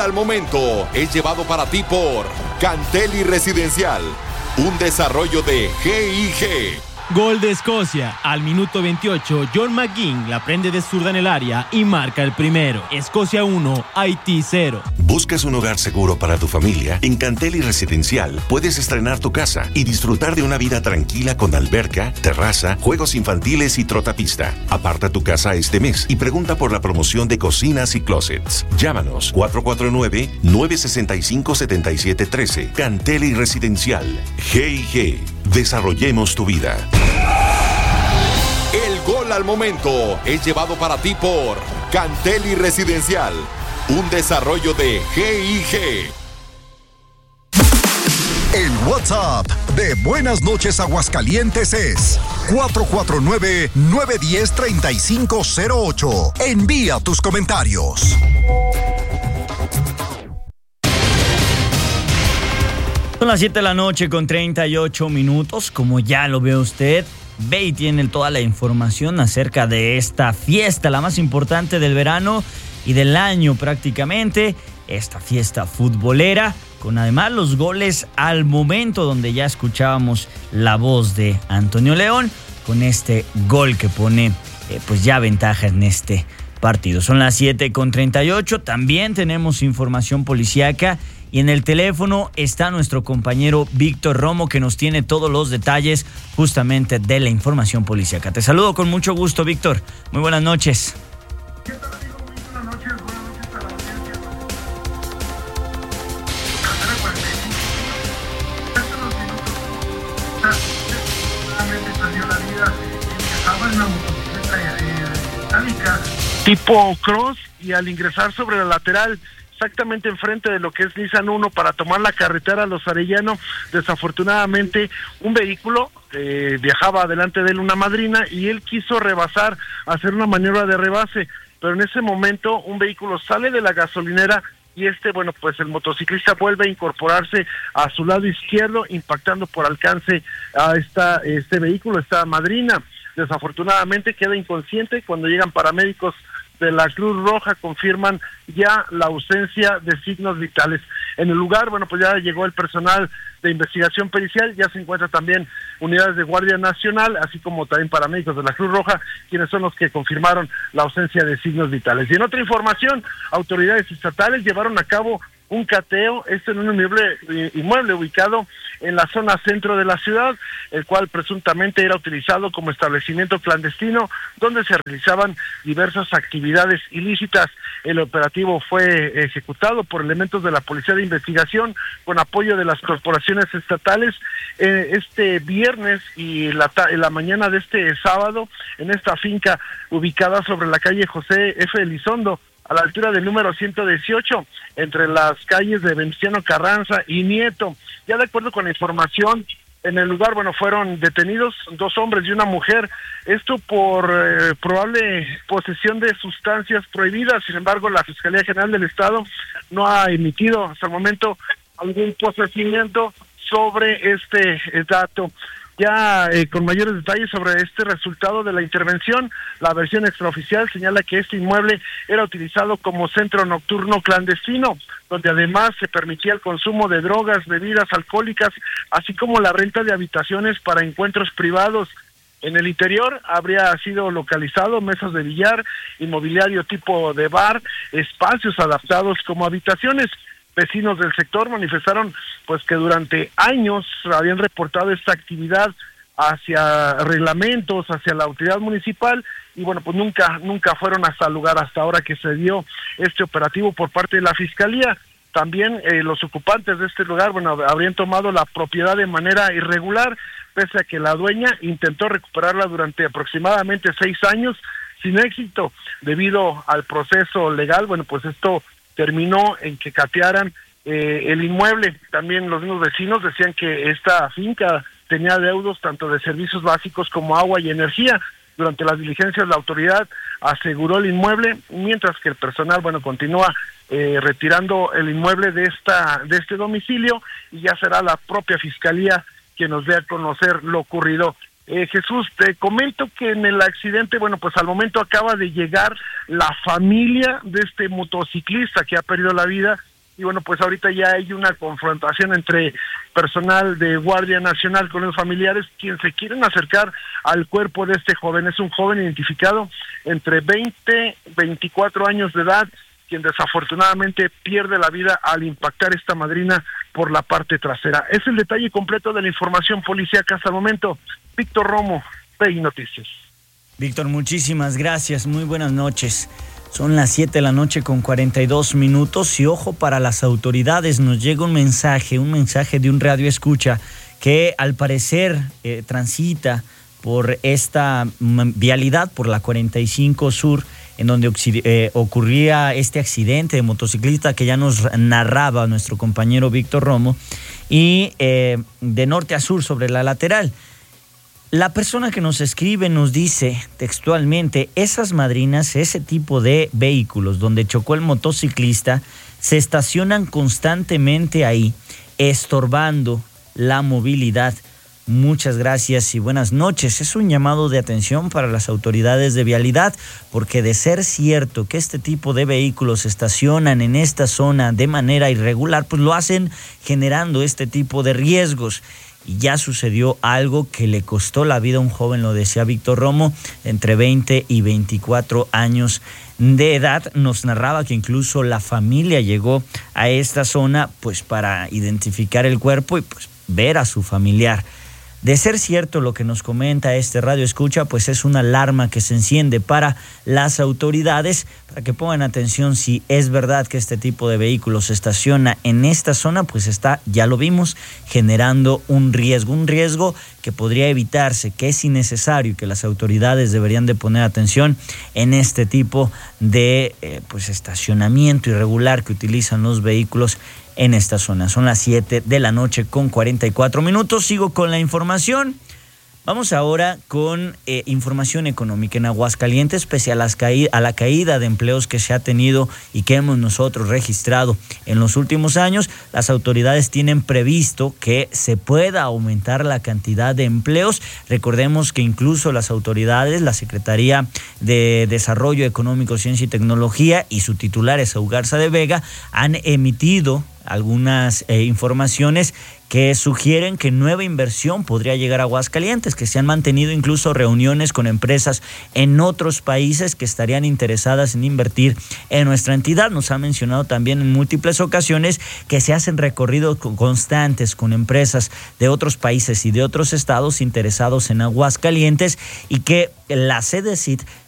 al momento es llevado para ti por Canteli Residencial, un desarrollo de GIG. Gol de Escocia. Al minuto 28, John McGinn la prende de zurda en el área y marca el primero. Escocia 1, Haití 0. ¿Buscas un hogar seguro para tu familia? En Canteli Residencial puedes estrenar tu casa y disfrutar de una vida tranquila con alberca, terraza, juegos infantiles y trotapista. Aparta tu casa este mes y pregunta por la promoción de cocinas y closets. Llámanos 449-965-7713. Canteli Residencial. GIG. Desarrollemos tu vida. El gol al momento es llevado para ti por Canteli Residencial, un desarrollo de GIG. El WhatsApp de Buenas Noches Aguascalientes es 449-910-3508. Envía tus comentarios. Son las 7 de la noche con 38 minutos. Como ya lo ve usted, ve y tiene toda la información acerca de esta fiesta, la más importante del verano y del año prácticamente. Esta fiesta futbolera, con además los goles al momento, donde ya escuchábamos la voz de Antonio León con este gol que pone pues ya ventaja en este partido. Son las 7 con 38. También tenemos información policíaca. Y en el teléfono está nuestro compañero Víctor Romo, que nos tiene todos los detalles justamente de la información policíaca. Te saludo con mucho gusto, Víctor. Muy buenas noches. ¿Qué tal, amigo? Muy buenas noches. Buenas noches a la audiencia. Hace unos minutos, desafortunadamente perdió la vida quien viajaba en una motocicleta metálica tipo cross, y al ingresar sobre la lateral, exactamente enfrente de lo que es Nissan 1 para tomar la carretera Los Arellano, desafortunadamente un vehículo viajaba delante de él, una madrina, y él quiso rebasar, hacer una maniobra de rebase, pero en ese momento un vehículo sale de la gasolinera y pues el motociclista vuelve a incorporarse a su lado izquierdo, impactando por alcance a este vehículo, esta madrina. Desafortunadamente queda inconsciente. Cuando llegan paramédicos de la Cruz Roja, confirman ya la ausencia de signos vitales. En el lugar, pues ya llegó el personal de investigación pericial, ya se encuentran también unidades de Guardia Nacional, así como también paramédicos de la Cruz Roja, quienes son los que confirmaron la ausencia de signos vitales. Y en otra información, autoridades estatales llevaron a cabo un cateo, en un inmueble ubicado en la zona centro de la ciudad, el cual presuntamente era utilizado como establecimiento clandestino, donde se realizaban diversas actividades ilícitas. El operativo fue ejecutado por elementos de la Policía de Investigación con apoyo de las corporaciones estatales este viernes y la mañana de este sábado, en esta finca ubicada sobre la calle José F. Elizondo, a la altura del número 118, entre las calles de Venustiano Carranza y Nieto. Ya de acuerdo con la información, en el lugar, fueron detenidos 2 hombres y una mujer, esto por probable posesión de sustancias prohibidas. Sin embargo, la Fiscalía General del Estado no ha emitido hasta el momento algún procedimiento sobre este dato. Ya con mayores detalles sobre este resultado de la intervención, la versión extraoficial señala que este inmueble era utilizado como centro nocturno clandestino, donde además se permitía el consumo de drogas, bebidas alcohólicas, así como la renta de habitaciones para encuentros privados. En el interior habría sido localizado mesas de billar, inmobiliario tipo de bar, espacios adaptados como habitaciones. Vecinos del sector manifestaron que durante años habían reportado esta actividad hacia reglamentos, hacia la autoridad municipal, y nunca fueron hasta el lugar, hasta ahora que se dio este operativo por parte de la Fiscalía. También los ocupantes de este lugar, habrían tomado la propiedad de manera irregular, pese a que la dueña intentó recuperarla durante aproximadamente 6 años, sin éxito. Debido al proceso legal, esto terminó en que catearan el inmueble. También los mismos vecinos decían que esta finca tenía deudos tanto de servicios básicos como agua y energía. Durante las diligencias, la autoridad aseguró el inmueble, mientras que el personal, continúa retirando el inmueble de este domicilio, y ya será la propia Fiscalía quien nos dé a conocer lo ocurrido. Jesús, te comento que en el accidente, al momento acaba de llegar la familia de este motociclista que ha perdido la vida, y bueno, pues ahorita ya hay una confrontación entre personal de Guardia Nacional con los familiares, quienes se quieren acercar al cuerpo de este joven. Es un joven identificado entre 20 y 24 años de edad, quien desafortunadamente pierde la vida al impactar esta madrina por la parte trasera. Es el detalle completo de la información policíaca hasta el momento. Víctor Romo, PEI Noticias. Víctor, muchísimas gracias, muy buenas noches. Son las 7 de la noche con 42 minutos y ojo para las autoridades, nos llega un mensaje de un radio escucha que al parecer transita por esta vialidad, por la 45 Sur, en donde ocurría este accidente de motociclista que ya nos narraba nuestro compañero Víctor Romo, y de norte a sur sobre la lateral. La persona que nos escribe nos dice textualmente: esas madrinas, ese tipo de vehículos donde chocó el motociclista, se estacionan constantemente ahí, estorbando la movilidad. Muchas gracias y buenas noches. Es un llamado de atención para las autoridades de vialidad, porque de ser cierto que este tipo de vehículos se estacionan en esta zona de manera irregular, pues lo hacen generando este tipo de riesgos. Y ya sucedió algo que le costó la vida a un joven, lo decía Víctor Romo, entre 20 y 24 años de edad. Nos narraba que incluso la familia llegó a esta zona pues para identificar el cuerpo y pues ver a su familiar. De ser cierto lo que nos comenta este radio escucha, pues es una alarma que se enciende para las autoridades, para que pongan atención si es verdad que este tipo de vehículos se estaciona en esta zona, pues está, ya lo vimos, generando un riesgo que podría evitarse, que es innecesario y que las autoridades deberían de poner atención en este tipo de pues estacionamiento irregular que utilizan los vehículos en esta zona. Son las 7 de la noche con 44 minutos. Sigo con la información. Vamos ahora con información económica en Aguascalientes. Pese a la caída de empleos que se ha tenido y que hemos nosotros registrado en los últimos años, las autoridades tienen previsto que se pueda aumentar la cantidad de empleos. Recordemos que incluso las autoridades, la Secretaría de Desarrollo Económico, Ciencia y Tecnología y su titular, Esaú Garza de Vega, han emitido algunas informaciones que sugieren que nueva inversión podría llegar a Aguascalientes, que se han mantenido incluso reuniones con empresas en otros países que estarían interesadas en invertir en nuestra entidad. Nos ha mencionado también en múltiples ocasiones que se hacen recorridos constantes con empresas de otros países y de otros estados interesados en Aguascalientes, y que la CDCIT